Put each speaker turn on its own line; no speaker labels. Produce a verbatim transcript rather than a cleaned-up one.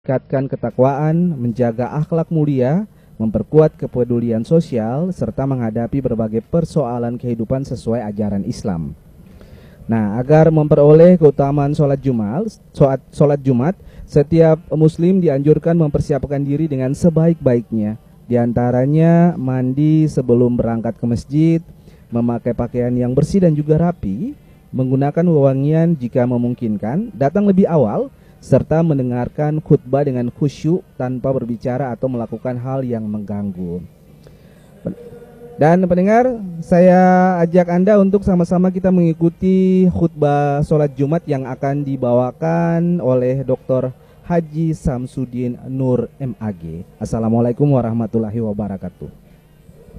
meningkatkan ketakwaan, menjaga akhlak mulia, memperkuat kepedulian sosial, serta menghadapi berbagai persoalan kehidupan sesuai ajaran Islam. Nah, agar memperoleh keutamaan sholat Jumat, sholat, sholat Jumat, setiap muslim dianjurkan mempersiapkan diri dengan sebaik-baiknya. Di antaranya mandi sebelum berangkat ke masjid, memakai pakaian yang bersih dan juga rapi, menggunakan wewangian jika memungkinkan, datang lebih awal, serta mendengarkan khutbah dengan khusyuk tanpa berbicara atau melakukan hal yang mengganggu. Dan pendengar, saya ajak Anda untuk sama-sama kita mengikuti khutbah sholat Jumat yang akan dibawakan oleh Doktor Haji Samsudin Nur M A G. Assalamualaikum warahmatullahi wabarakatuh.